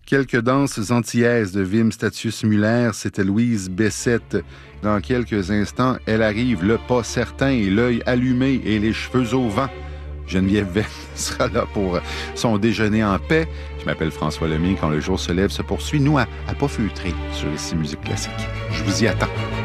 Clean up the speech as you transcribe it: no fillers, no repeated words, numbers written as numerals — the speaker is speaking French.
Quelques danses antillaises de Wim Statius Muller, c'était Louise Bessette. Dans quelques instants, elle arrive, le pas certain, l'œil allumé et les cheveux au vent. Geneviève Verne sera là pour son déjeuner en paix. Je m'appelle François Lemay. Quand le jour se lève, se poursuit. Nous, à pas feutrer sur Ici Musique Classique. Je vous y attends.